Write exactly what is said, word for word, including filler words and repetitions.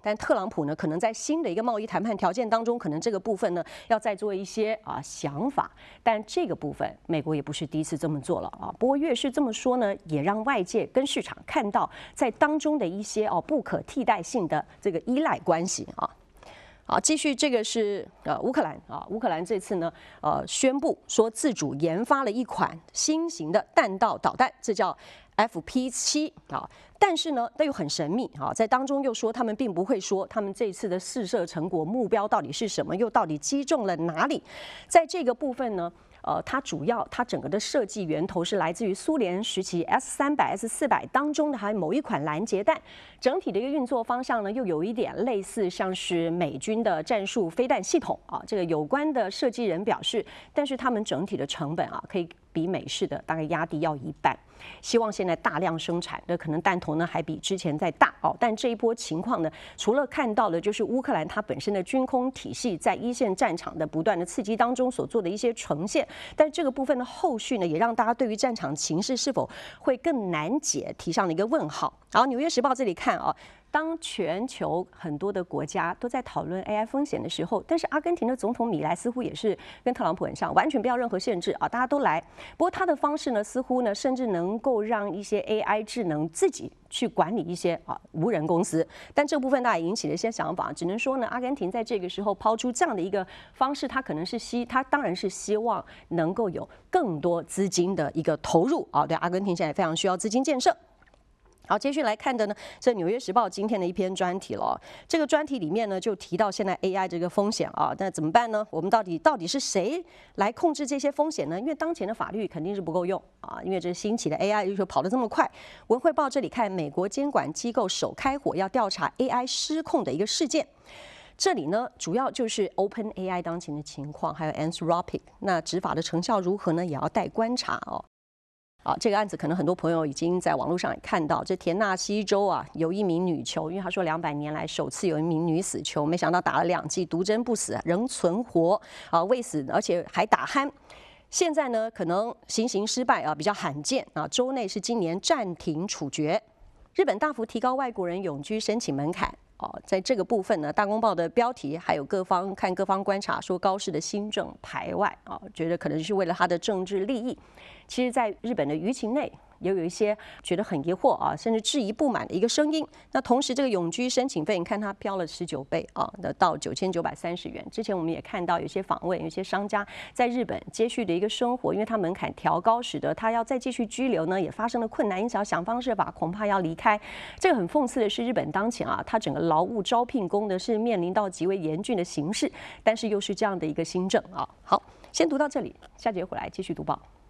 但特朗普呢，可能在新的一个贸易谈判条件当中，可能这个部分呢要再做一些啊想法。但这个部分，美国也不是第一次这么做了啊。不过越是这么说呢，也让外界跟市场看到在当中的一些哦不可替代性的这个依赖关系啊。好，继续这个是呃乌克兰啊，乌克兰这次呢呃宣布说自主研发了一款新型的弹道导弹，这叫 F P 七啊，但是呢，那又很神秘啊，在当中又说他们并不会说他们这次的试射成果目标到底是什么，又到底击中了哪里，在这个部分呢。呃，它主要它整个的设计源头是来自于苏联时期 S 三百、S 四百当中的还某一款拦截弹，整体的一个运作方向呢，又有一点类似像是美军的战术飞弹系统啊。这个有关的设计人表示，但是他们整体的成本啊，可以比美式的大概压低要一半。希望现在大量生产的可能弹头呢还比之前再大哦，但这一波情况呢，除了看到的就是乌克兰它本身的军空体系在一线战场的不断的刺激当中所做的一些呈现，但这个部分的后续呢，也让大家对于战场情势是否会更难解提上了一个问号。然后《纽约时报》这里看啊。当全球很多的国家都在讨论 A I 风险的时候，但是阿根廷的总统米莱似乎也是跟特朗普很像，完全不要任何限制啊，大家都来。不过他的方式呢，似乎呢，甚至能够让一些 A I 智能自己去管理一些啊无人公司。但这部分大家也引起了一些想法，只能说呢，阿根廷在这个时候抛出这样的一个方式，他可能是希，他当然是希望能够有更多资金的一个投入啊，对，阿根廷现在非常需要资金建设。好，接续来看的呢，是《纽约时报》今天的一篇专题了。这个专题里面呢，就提到现在 A I 这个风险啊，那怎么办呢？我们到底到底是谁来控制这些风险呢？因为当前的法律肯定是不够用啊，因为这新起的 A I 又跑得这么快。文汇报这里看，美国监管机构首开火要调查 A I 失控的一个事件。这里呢，主要就是 OpenAI 当前的情况，还有 Anthropic。那执法的成效如何呢？也要待观察哦。啊，这个案子可能很多朋友已经在网络上也看到，这田纳西州啊，有一名女囚，因为他说两百年来首次有一名女死囚，没想到打了两剂毒针不死，仍存活啊，未死，而且还打鼾。现在呢，可能行刑失败啊，比较罕见啊，州内是今年暂停处决。日本大幅提高外国人永居申请门槛。哦，在这个部分呢，《大公报》的标题还有各方看各方观察说，高市的新政排外啊，觉得可能是为了他的政治利益。其实，在日本的舆情内，也有一些觉得很疑惑啊，甚至质疑不满的一个声音。那同时，这个永居申请费，你看它飙了十九倍啊，那到九千九百三十元。之前我们也看到有些访问，有些商家在日本接续的一个生活，因为它门槛调高，使得他要再继续居留呢，也发生了困难，因此要想方设法，恐怕要离开。这个很讽刺的是，日本当前啊，它整个劳务招聘工呢是面临到极为严峻的形势，但是又是这样的一个新政啊。好，先读到这里，下节回来继续读报。